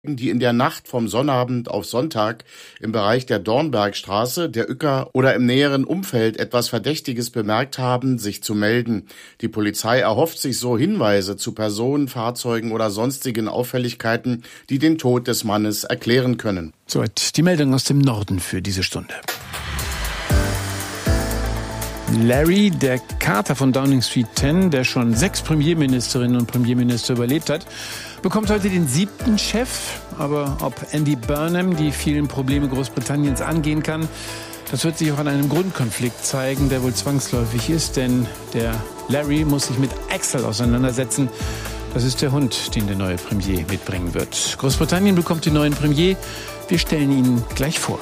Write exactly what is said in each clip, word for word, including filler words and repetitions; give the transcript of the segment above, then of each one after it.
die in der Nacht vom Sonnabend auf Sonntag im Bereich der Dornbergstraße, der Uecker oder im näheren Umfeld etwas Verdächtiges bemerkt haben, sich zu melden. Die Polizei erhofft sich so Hinweise zu Personen, Fahrzeugen oder sonstigen Auffälligkeiten, die den Tod des Mannes erklären können. Soweit die Meldung aus dem Norden für diese Stunde. Larry, der Kater von Downing Street zehn, der schon sechs Premierministerinnen und Premierminister überlebt hat, bekommt heute den siebten Chef. Aber ob Andy Burnham die vielen Probleme Großbritanniens angehen kann, das wird sich auch an einem Grundkonflikt zeigen, der wohl zwangsläufig ist. Denn der Larry muss sich mit Axel auseinandersetzen. Das ist der Hund, den der neue Premier mitbringen wird. Großbritannien bekommt den neuen Premier. Wir stellen ihn gleich vor.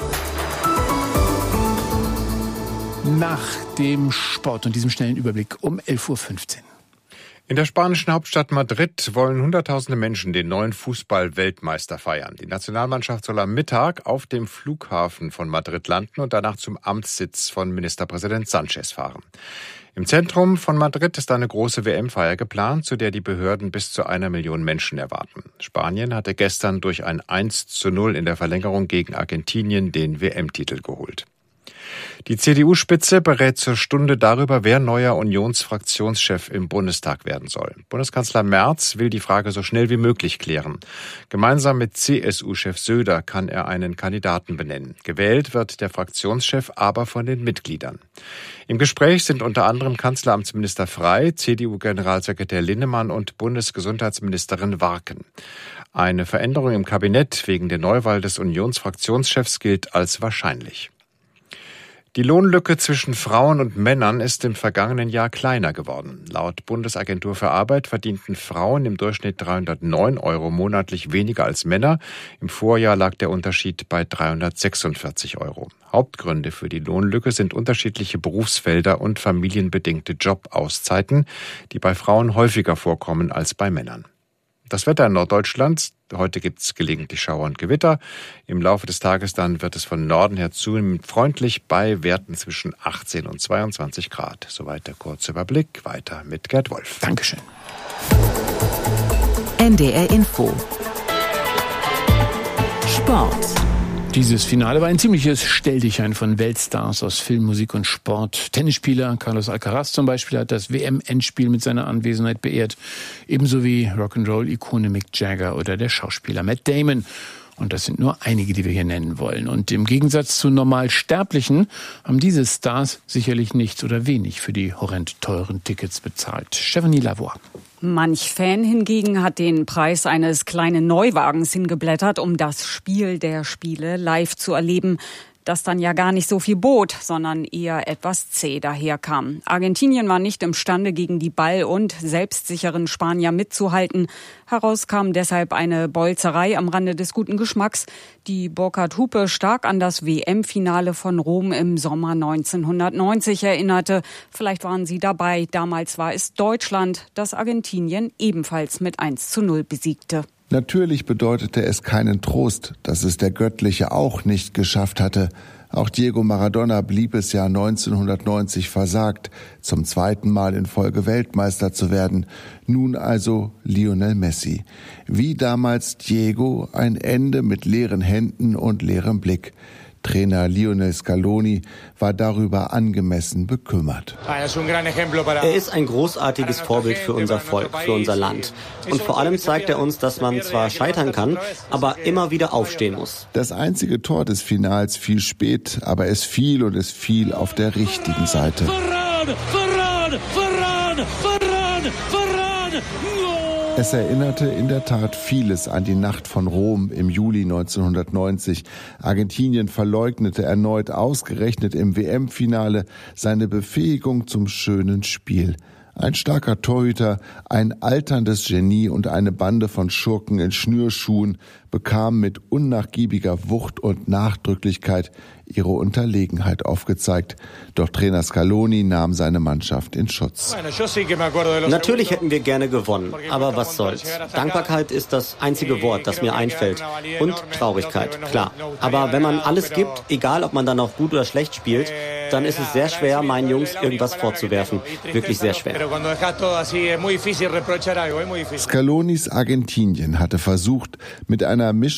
Nach dem Sport und diesem schnellen Überblick um elf Uhr fünfzehn. In der spanischen Hauptstadt Madrid wollen Hunderttausende Menschen den neuen Fußball-Weltmeister feiern. Die Nationalmannschaft soll am Mittag auf dem Flughafen von Madrid landen und danach zum Amtssitz von Ministerpräsident Sánchez fahren. Im Zentrum von Madrid ist eine große W M-Feier geplant, zu der die Behörden bis zu einer Million Menschen erwarten. Spanien hatte gestern durch ein eins zu null in der Verlängerung gegen Argentinien den W M-Titel geholt. Die C D U-Spitze berät zur Stunde darüber, wer neuer Unionsfraktionschef im Bundestag werden soll. Bundeskanzler Merz will die Frage so schnell wie möglich klären. Gemeinsam mit C S U-Chef Söder kann er einen Kandidaten benennen. Gewählt wird der Fraktionschef aber von den Mitgliedern. Im Gespräch sind unter anderem Kanzleramtsminister Frey, C D U-Generalsekretär Linnemann und Bundesgesundheitsministerin Warken. Eine Veränderung im Kabinett wegen der Neuwahl des Unionsfraktionschefs gilt als wahrscheinlich. Die Lohnlücke zwischen Frauen und Männern ist im vergangenen Jahr kleiner geworden. Laut Bundesagentur für Arbeit verdienten Frauen im Durchschnitt dreihundertneun Euro monatlich weniger als Männer. Im Vorjahr lag der Unterschied bei dreihundertsechsundvierzig Euro. Hauptgründe für die Lohnlücke sind unterschiedliche Berufsfelder und familienbedingte Jobauszeiten, die bei Frauen häufiger vorkommen als bei Männern. Das Wetter in Norddeutschland. Heute gibt es gelegentlich Schauer und Gewitter. Im Laufe des Tages dann wird es von Norden her zunehmend freundlich bei Werten zwischen achtzehn und zweiundzwanzig Grad. Soweit der kurze Überblick. Weiter mit Gerd Wolf. Dankeschön. N D R Info. Sport. Dieses Finale war ein ziemliches Stelldichein von Weltstars aus Film, Musik und Sport. Tennisspieler Carlos Alcaraz zum Beispiel hat das W M-Endspiel mit seiner Anwesenheit beehrt. Ebenso wie Rock'n'Roll-Ikone Mick Jagger oder der Schauspieler Matt Damon. Und das sind nur einige, die wir hier nennen wollen. Und im Gegensatz zu Normalsterblichen haben diese Stars sicherlich nichts oder wenig für die horrend teuren Tickets bezahlt. Stephanie Lavoie. Manch Fan hingegen hat den Preis eines kleinen Neuwagens hingeblättert, um das Spiel der Spiele live zu erleben, das dann ja gar nicht so viel bot, sondern eher etwas zäh daherkam. Argentinien war nicht imstande, gegen die ball- und selbstsicheren Spanier mitzuhalten. Heraus kam deshalb eine Bolzerei am Rande des guten Geschmacks, die Burkhard Hupe stark an das W M-Finale von Rom im Sommer neunzehnhundertneunzig erinnerte. Vielleicht waren Sie dabei. Damals war es Deutschland, das Argentinien ebenfalls mit eins zu null besiegte. Natürlich bedeutete es keinen Trost, dass es der Göttliche auch nicht geschafft hatte. Auch Diego Maradona blieb es ja neunzehnhundertneunzig versagt, zum zweiten Mal in Folge Weltmeister zu werden. Nun also Lionel Messi. Wie damals Diego, ein Ende mit leeren Händen und leerem Blick. Trainer Lionel Scaloni war darüber angemessen bekümmert. Er ist ein großartiges Vorbild für unser Volk, für unser Land. Und vor allem zeigt er uns, dass man zwar scheitern kann, aber immer wieder aufstehen muss. Das einzige Tor des Finals fiel spät, aber es fiel und es fiel auf der richtigen Seite. Varane, Varane, Varane, Varane, Varane. Es erinnerte in der Tat vieles an die Nacht von Rom im Juli neunzehnhundertneunzig. Argentinien verleugnete erneut ausgerechnet im W M-Finale seine Befähigung zum schönen Spiel. Ein starker Torhüter, ein alterndes Genie und eine Bande von Schurken in Schnürschuhen bekamen mit unnachgiebiger Wucht und Nachdrücklichkeit ihre Unterlegenheit aufgezeigt. Doch Trainer Scaloni nahm seine Mannschaft in Schutz. Natürlich hätten wir gerne gewonnen, aber was soll's. Dankbarkeit ist das einzige Wort, das mir einfällt. Und Traurigkeit, klar. Aber wenn man alles gibt, egal ob man dann auch gut oder schlecht spielt, dann ist es sehr schwer, meinen Jungs irgendwas vorzuwerfen. Wirklich sehr schwer. Scalonis Argentinien hatte versucht, mit einer Mischung